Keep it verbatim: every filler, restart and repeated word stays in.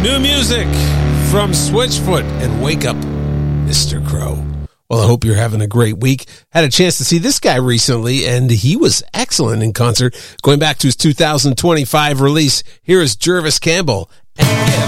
New music from Switchfoot and Wake Up, Mister Crow. Well, I hope you're having a great week. Had a chance to see this guy recently, and he was excellent in concert. Going back to his two thousand twenty-five release, here is Jervis Campbell.